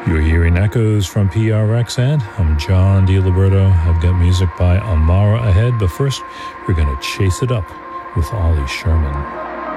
You're hearing echoes from PRX, and I'm John DiLiberto. I've got music by Amara ahead, but first we're going to chase it up with Ollie Sherman.